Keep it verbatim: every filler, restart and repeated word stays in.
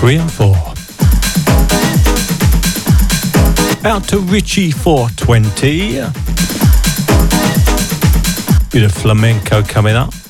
three and four. Out to Richie four twenty. Bit of flamenco coming up.